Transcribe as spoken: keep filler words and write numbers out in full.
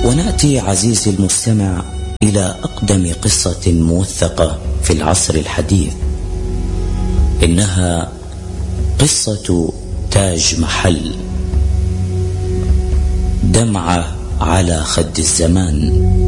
ونأتي عزيزي المستمع إلى أقدم قصة موثقة في العصر الحديث. إنها قصة تاج محل، دمعة على خد الزمان.